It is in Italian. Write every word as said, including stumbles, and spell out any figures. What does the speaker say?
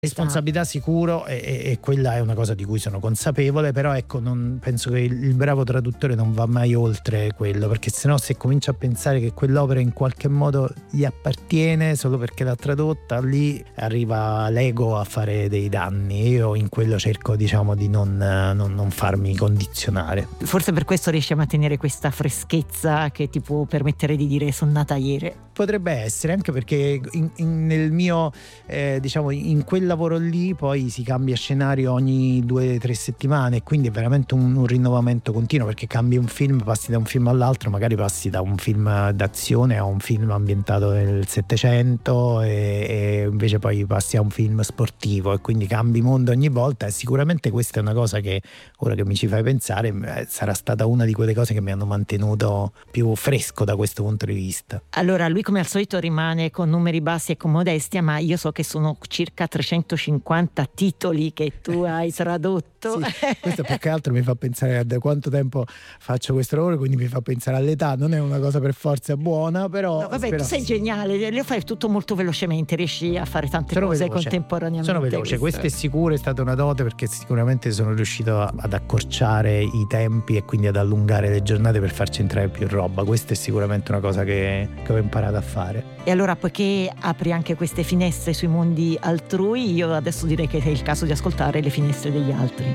Responsabilità sicuro, e, e, e quella è una cosa di cui sono consapevole, però ecco, non penso che il, il bravo traduttore non va mai oltre quello, perché sennò se comincia a pensare che quell'opera in qualche modo gli appartiene solo perché l'ha tradotta, lì arriva l'ego a fare dei danni. Io in quello cerco, diciamo, di non, non, non farmi condizionare. Forse per questo riesci a mantenere questa freschezza che ti può permettere di dire sono nata ieri. Potrebbe essere, anche perché in, in, nel mio eh, diciamo in quel lavoro lì poi si cambia scenario ogni due o tre settimane, quindi è veramente un, un rinnovamento continuo, perché cambi un film, passi da un film all'altro, magari passi da un film d'azione a un film ambientato nel Settecento e, e invece poi passi a un film sportivo, e quindi cambi mondo ogni volta. E sicuramente questa è una cosa che, ora che mi ci fai pensare, sarà stata una di quelle cose che mi hanno mantenuto più fresco da questo punto di vista. Allora lui come al solito rimane con numeri bassi e con modestia, ma io so che sono circa trecentocinquanta titoli che tu hai tradotto. Sì, questo più che altro mi fa pensare a da quanto tempo faccio questo lavoro, quindi mi fa pensare all'età. Non è una cosa per forza buona, però no, vabbè, spero... tu sei geniale, lo fai tutto molto velocemente, riesci a fare tante sono cose veloce. contemporaneamente. Sono veloce, questo è sicuro, è stata una dote, perché sicuramente sono riuscito ad accorciare i tempi e quindi ad allungare le giornate per farci entrare più roba. Questa è sicuramente una cosa che, che ho imparato a fare. E allora, poiché apri anche queste finestre sui mondi altrui, io adesso direi che è il caso di ascoltare le finestre degli altri.